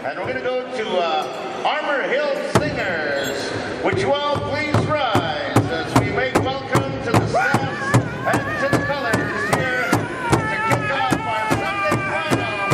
And we're going to go to Armor Hill Singers with 12